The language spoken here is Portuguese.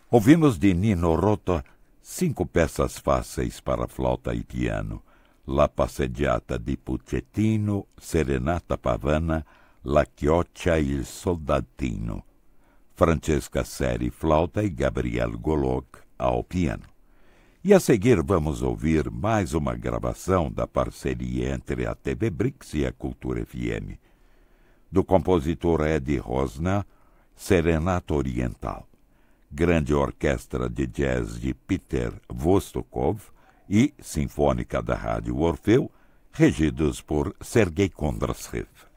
Ouvimos de Nino Rota 5 peças fáceis para flauta e piano: La Passeggiata di Puccettino, Serenata Pavana, La Chioccia e il Soldatino. Francesca Seri, flauta, e Gabriel Golog ao piano. E a seguir vamos ouvir mais uma gravação da parceria entre a TV Brix e a Cultura FM, do compositor Eddie Rosner, Serenata Oriental, grande orquestra de jazz de Peter Vostokov e Sinfônica da Rádio Orfeu, regidos por Sergei Kondrashev.